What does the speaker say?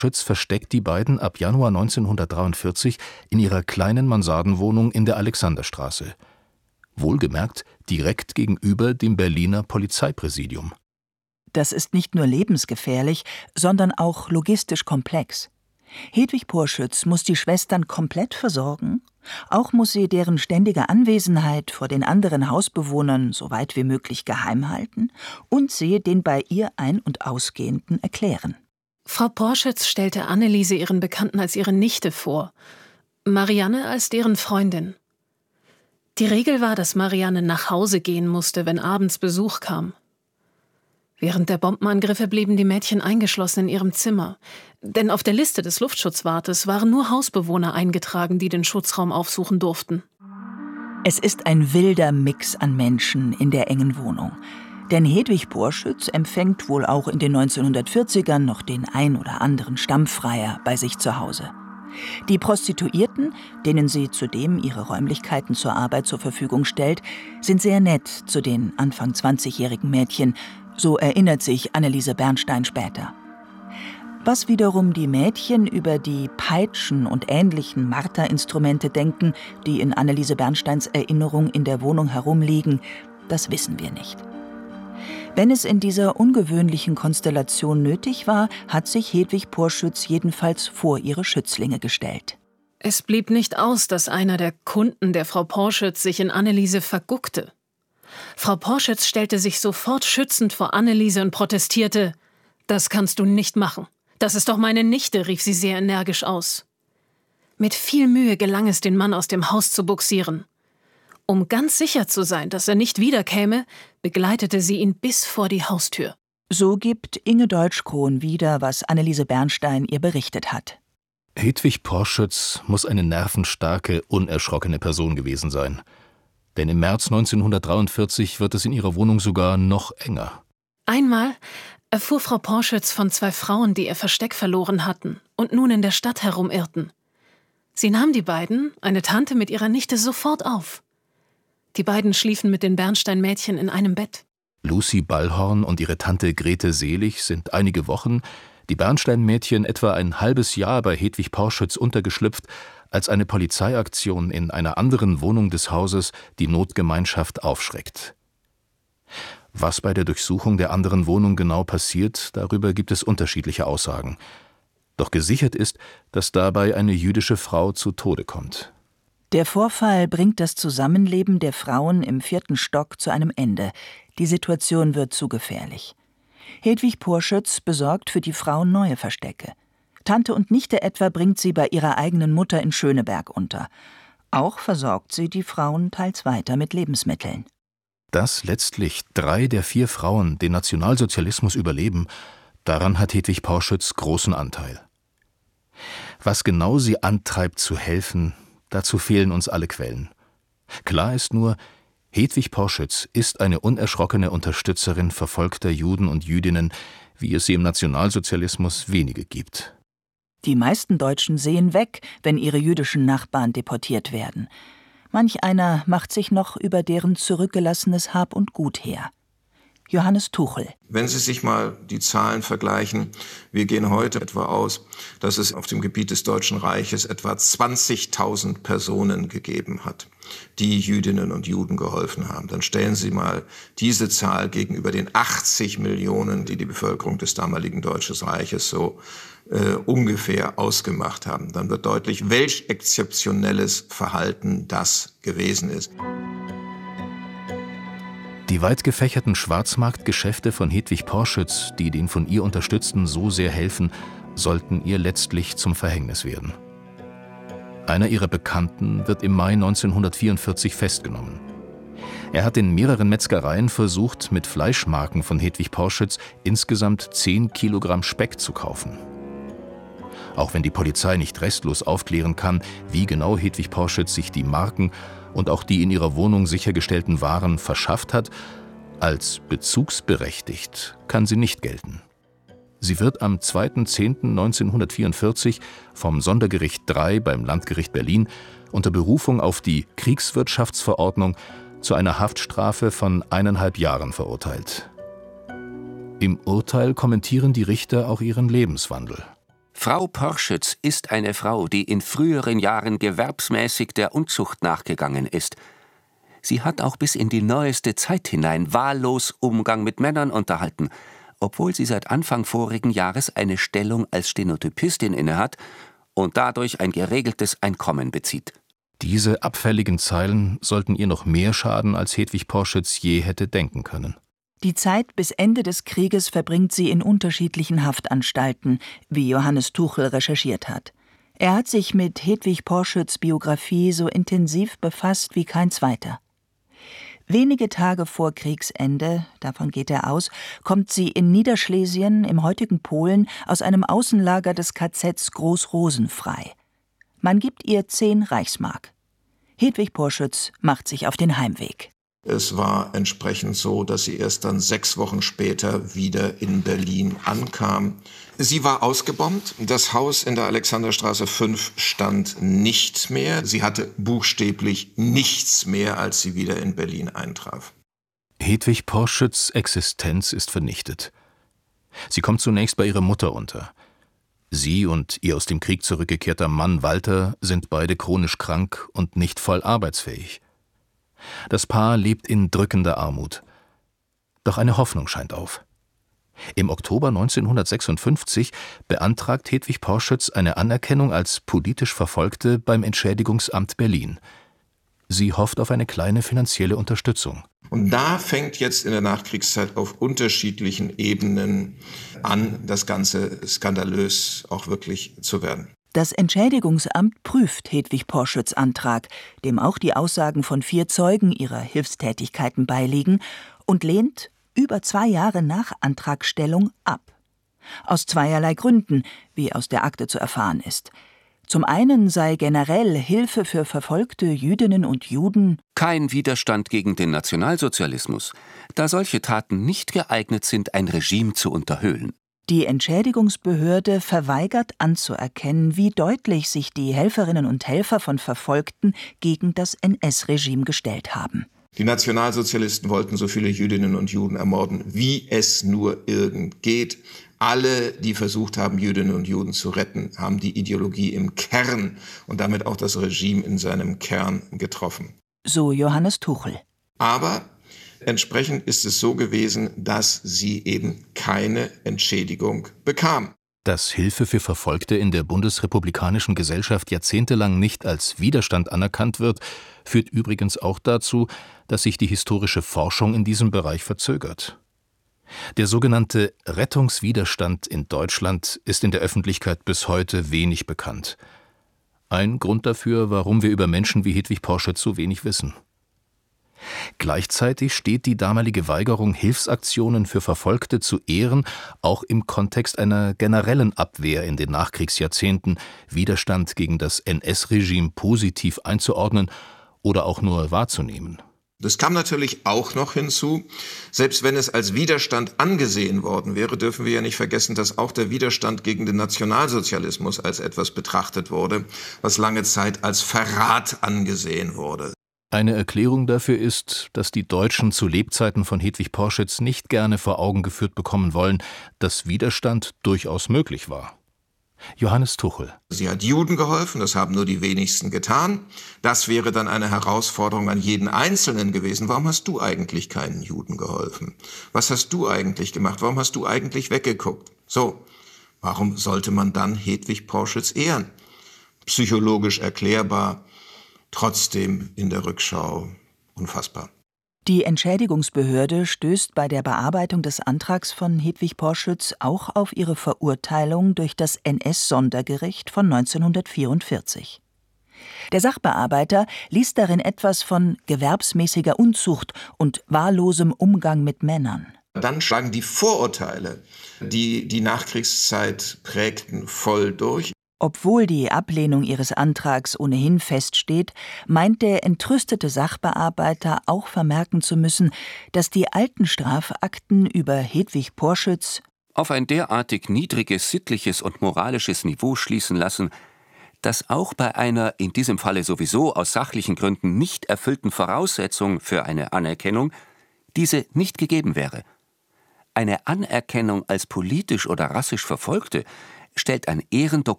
Schütz versteckt die beiden ab Januar 1943 in ihrer kleinen Mansardenwohnung in der Alexanderstraße. Wohlgemerkt direkt gegenüber dem Berliner Polizeipräsidium. Das ist nicht nur lebensgefährlich, sondern auch logistisch komplex. Hedwig Porschütz muss die Schwestern komplett versorgen. Auch muss sie deren ständige Anwesenheit vor den anderen Hausbewohnern so weit wie möglich geheim halten und sie den bei ihr Ein- und Ausgehenden erklären. Frau Porschütz stellte Anneliese ihren Bekannten als ihre Nichte vor, Marianne als deren Freundin. Die Regel war, dass Marianne nach Hause gehen musste, wenn abends Besuch kam. Während der Bombenangriffe blieben die Mädchen eingeschlossen in ihrem Zimmer. Denn auf der Liste des Luftschutzwartes waren nur Hausbewohner eingetragen, die den Schutzraum aufsuchen durften. Es ist ein wilder Mix an Menschen in der engen Wohnung. Denn Hedwig Porschütz empfängt wohl auch in den 1940ern noch den ein oder anderen Stammfreier bei sich zu Hause. Die Prostituierten, denen sie zudem ihre Räumlichkeiten zur Arbeit zur Verfügung stellt, sind sehr nett zu den Anfang 20-jährigen Mädchen. So erinnert sich Anneliese Bernstein später. Was wiederum die Mädchen über die Peitschen und ähnlichen Marterinstrumente denken, die in Anneliese Bernsteins Erinnerung in der Wohnung herumliegen, das wissen wir nicht. Wenn es in dieser ungewöhnlichen Konstellation nötig war, hat sich Hedwig Porschütz jedenfalls vor ihre Schützlinge gestellt. Es blieb nicht aus, dass einer der Kunden der Frau Porschütz sich in Anneliese verguckte. Frau Porschütz stellte sich sofort schützend vor Anneliese und protestierte: »Das kannst du nicht machen. Das ist doch meine Nichte«, rief sie sehr energisch aus. Mit viel Mühe gelang es, den Mann aus dem Haus zu bugsieren. Um ganz sicher zu sein, dass er nicht wiederkäme, begleitete sie ihn bis vor die Haustür. So gibt Inge Deutschkrohn wieder, was Anneliese Bernstein ihr berichtet hat. Hedwig Porschütz muss eine nervenstarke, unerschrockene Person gewesen sein. Denn im März 1943 wird es in ihrer Wohnung sogar noch enger. Einmal erfuhr Frau Porschütz von 2 Frauen, die ihr Versteck verloren hatten und nun in der Stadt herumirrten. Sie nahm die beiden, eine Tante mit ihrer Nichte, sofort auf. Die beiden schliefen mit den Bernstein-Mädchen in einem Bett. Lucy Ballhorn und ihre Tante Grete Selig sind einige Wochen, die Bernstein-Mädchen etwa ein halbes Jahr bei Hedwig Porschütz untergeschlüpft, als eine Polizeiaktion in einer anderen Wohnung des Hauses die Notgemeinschaft aufschreckt. Was bei der Durchsuchung der anderen Wohnung genau passiert, darüber gibt es unterschiedliche Aussagen. Doch gesichert ist, dass dabei eine jüdische Frau zu Tode kommt. Der Vorfall bringt das Zusammenleben der Frauen im 4. Stock zu einem Ende. Die Situation wird zu gefährlich. Hedwig Porschütz besorgt für die Frauen neue Verstecke. Tante und Nichte etwa bringt sie bei ihrer eigenen Mutter in Schöneberg unter. Auch versorgt sie die Frauen teils weiter mit Lebensmitteln. Dass letztlich 3 der 4 Frauen den Nationalsozialismus überleben, daran hat Hedwig Porschütz großen Anteil. Was genau sie antreibt zu helfen, dazu fehlen uns alle Quellen. Klar ist nur, Hedwig Porschütz ist eine unerschrockene Unterstützerin verfolgter Juden und Jüdinnen, wie es sie im Nationalsozialismus wenige gibt. Die meisten Deutschen sehen weg, wenn ihre jüdischen Nachbarn deportiert werden. Manch einer macht sich noch über deren zurückgelassenes Hab und Gut her. Johannes Tuchel. Wenn Sie sich mal die Zahlen vergleichen, wir gehen heute etwa aus, dass es auf dem Gebiet des Deutschen Reiches etwa 20.000 Personen gegeben hat, die Jüdinnen und Juden geholfen haben. Dann stellen Sie mal diese Zahl gegenüber den 80 Millionen, die die Bevölkerung des damaligen Deutschen Reiches so ungefähr ausgemacht haben. Dann wird deutlich, welch exzeptionelles Verhalten das gewesen ist. Die weit gefächerten Schwarzmarktgeschäfte von Hedwig Porschütz, die den von ihr Unterstützten so sehr helfen, sollten ihr letztlich zum Verhängnis werden. Einer ihrer Bekannten wird im Mai 1944 festgenommen. Er hat in mehreren Metzgereien versucht, mit Fleischmarken von Hedwig Porschütz insgesamt 10 Kilogramm Speck zu kaufen. Auch wenn die Polizei nicht restlos aufklären kann, wie genau Hedwig Porschütz sich die Marken und auch die in ihrer Wohnung sichergestellten Waren verschafft hat, als bezugsberechtigt kann sie nicht gelten. Sie wird am 2.10.1944 vom Sondergericht III beim Landgericht Berlin unter Berufung auf die Kriegswirtschaftsverordnung zu einer Haftstrafe von 1,5 Jahren verurteilt. Im Urteil kommentieren die Richter auch ihren Lebenswandel. Frau Porschütz ist eine Frau, die in früheren Jahren gewerbsmäßig der Unzucht nachgegangen ist. Sie hat auch bis in die neueste Zeit hinein wahllos Umgang mit Männern unterhalten, obwohl sie seit Anfang vorigen Jahres eine Stellung als Stenotypistin innehat und dadurch ein geregeltes Einkommen bezieht. Diese abfälligen Zeilen sollten ihr noch mehr schaden, als Hedwig Porschütz je hätte denken können. Die Zeit bis Ende des Krieges verbringt sie in unterschiedlichen Haftanstalten, wie Johannes Tuchel recherchiert hat. Er hat sich mit Hedwig Porschütz' Biografie so intensiv befasst wie kein zweiter. Wenige Tage vor Kriegsende, davon geht er aus, kommt sie in Niederschlesien, im heutigen Polen, aus einem Außenlager des KZs Groß-Rosen frei. Man gibt ihr 10 Reichsmark. Hedwig Porschütz macht sich auf den Heimweg. Es war entsprechend so, dass sie erst dann 6 Wochen später wieder in Berlin ankam. Sie war ausgebombt. Das Haus in der Alexanderstraße 5 stand nicht mehr. Sie hatte buchstäblich nichts mehr, als sie wieder in Berlin eintraf. Hedwig Porschütz' Existenz ist vernichtet. Sie kommt zunächst bei ihrer Mutter unter. Sie und ihr aus dem Krieg zurückgekehrter Mann Walter sind beide chronisch krank und nicht voll arbeitsfähig. Das Paar lebt in drückender Armut. Doch eine Hoffnung scheint auf. Im Oktober 1956 beantragt Hedwig Porschütz eine Anerkennung als politisch Verfolgte beim Entschädigungsamt Berlin. Sie hofft auf eine kleine finanzielle Unterstützung. Und da fängt jetzt in der Nachkriegszeit auf unterschiedlichen Ebenen an, das Ganze skandalös auch wirklich zu werden. Das Entschädigungsamt prüft Hedwig Porschütz' Antrag, dem auch die Aussagen von 4 Zeugen ihrer Hilfstätigkeiten beiliegen, und lehnt über 2 Jahre nach Antragstellung ab. Aus zweierlei Gründen, wie aus der Akte zu erfahren ist. Zum einen sei generell Hilfe für verfolgte Jüdinnen und Juden kein Widerstand gegen den Nationalsozialismus, da solche Taten nicht geeignet sind, ein Regime zu unterhöhlen. Die Entschädigungsbehörde verweigert anzuerkennen, wie deutlich sich die Helferinnen und Helfer von Verfolgten gegen das NS-Regime gestellt haben. Die Nationalsozialisten wollten so viele Jüdinnen und Juden ermorden, wie es nur irgend geht. Alle, die versucht haben, Jüdinnen und Juden zu retten, haben die Ideologie im Kern und damit auch das Regime in seinem Kern getroffen. So Johannes Tuchel. Aber entsprechend ist es so gewesen, dass sie eben keine Entschädigung bekam. Dass Hilfe für Verfolgte in der bundesrepublikanischen Gesellschaft jahrzehntelang nicht als Widerstand anerkannt wird, führt übrigens auch dazu, dass sich die historische Forschung in diesem Bereich verzögert. Der sogenannte Rettungswiderstand in Deutschland ist in der Öffentlichkeit bis heute wenig bekannt. Ein Grund dafür, warum wir über Menschen wie Hedwig Porschütz so wenig wissen. Gleichzeitig steht die damalige Weigerung, Hilfsaktionen für Verfolgte zu ehren, auch im Kontext einer generellen Abwehr in den Nachkriegsjahrzehnten, Widerstand gegen das NS-Regime positiv einzuordnen oder auch nur wahrzunehmen. Das kam natürlich auch noch hinzu. Selbst wenn es als Widerstand angesehen worden wäre, dürfen wir ja nicht vergessen, dass auch der Widerstand gegen den Nationalsozialismus als etwas betrachtet wurde, was lange Zeit als Verrat angesehen wurde. Eine Erklärung dafür ist, dass die Deutschen zu Lebzeiten von Hedwig Porschütz nicht gerne vor Augen geführt bekommen wollen, dass Widerstand durchaus möglich war. Johannes Tuchel. Sie hat Juden geholfen, das haben nur die wenigsten getan. Das wäre dann eine Herausforderung an jeden Einzelnen gewesen. Warum hast du eigentlich keinen Juden geholfen? Was hast du eigentlich gemacht? Warum hast du eigentlich weggeguckt? So, warum sollte man dann Hedwig Porschütz ehren? Psychologisch erklärbar. Trotzdem in der Rückschau unfassbar. Die Entschädigungsbehörde stößt bei der Bearbeitung des Antrags von Hedwig Porschütz auch auf ihre Verurteilung durch das NS-Sondergericht von 1944. Der Sachbearbeiter liest darin etwas von gewerbsmäßiger Unzucht und wahllosem Umgang mit Männern. Dann schlagen die Vorurteile, die die Nachkriegszeit prägten, voll durch. Obwohl die Ablehnung ihres Antrags ohnehin feststeht, meint der entrüstete Sachbearbeiter auch vermerken zu müssen, dass die alten Strafakten über Hedwig Porschütz auf ein derartig niedriges sittliches und moralisches Niveau schließen lassen, dass auch bei einer in diesem Falle sowieso aus sachlichen Gründen nicht erfüllten Voraussetzung für eine Anerkennung diese nicht gegeben wäre. Eine Anerkennung als politisch oder rassisch Verfolgte stellt ein Ehrendokument